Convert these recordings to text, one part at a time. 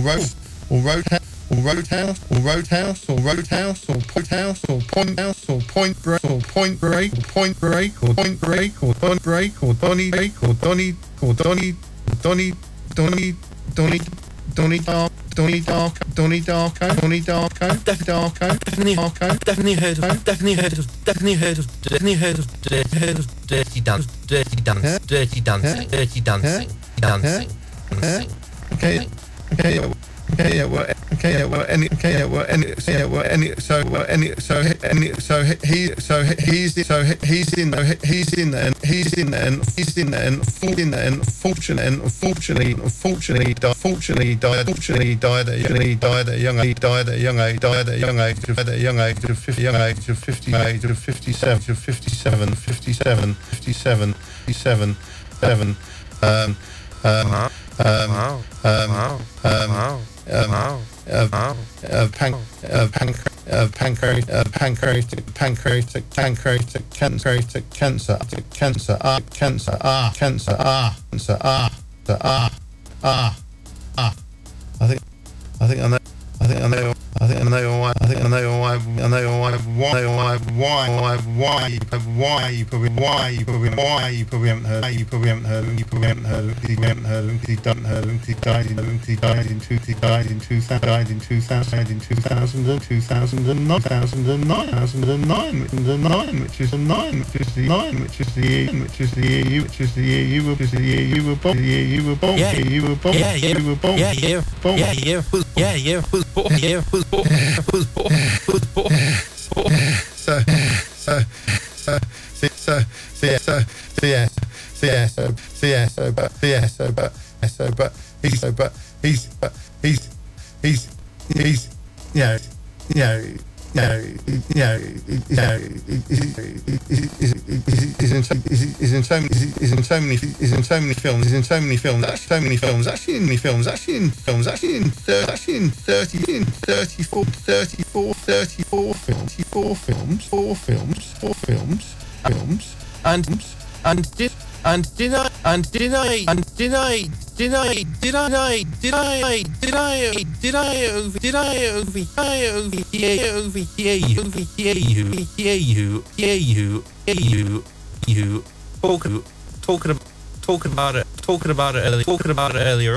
roadhouse, or roadhouse, or roadhouse, or point house, or point house, or point break, or point break, or point break, or point break, or don break, or donny break, or donny, or donny, donny, donny, donny, donny dark, donny dark, donny darko, donny darko, darko, I've definitely heard of dirty dancing. Okay. Unfortunately died at a young age of 57. Pancreatic cancer. Why you probably haven't heard him. He died in 2009, which is the year you were born. He's in so many films. Actually in 34 films. And did I overhear you talking about it earlier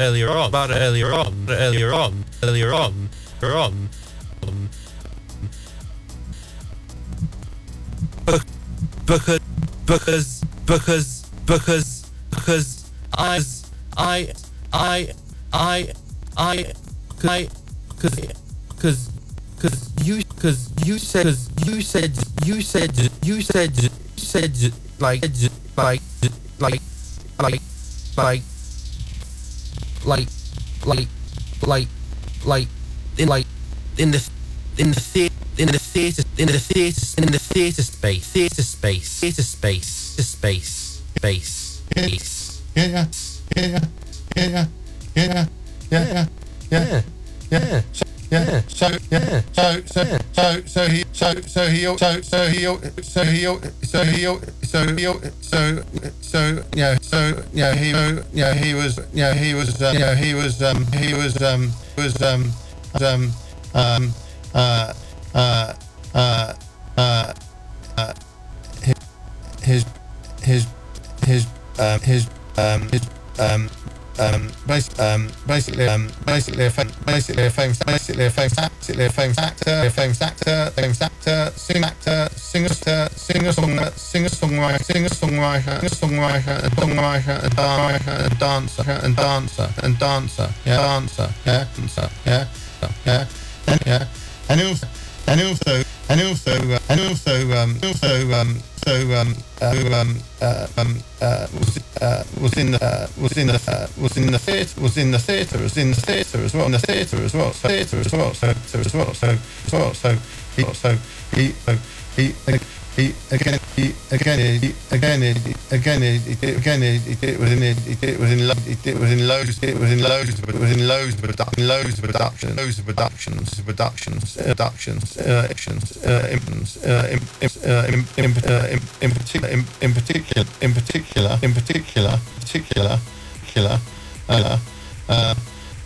on. You said in the theater space. Basically a famous actor, singer-songwriter, dancer, was in the theatre as well. So he again it was in loads of productions.